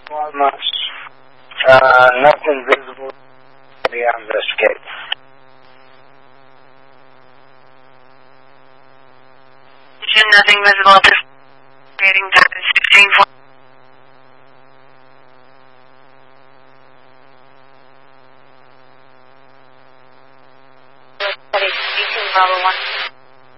Almost nothing visible beyond this gate. Nothing visible at this rating that is 16. Bravo 1.